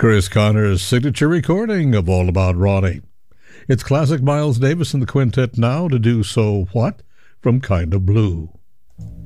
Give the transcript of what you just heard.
Chris Connor's signature recording of All About Ronnie. It's classic Miles Davis and the quintet now to do So What from Kind of Blue.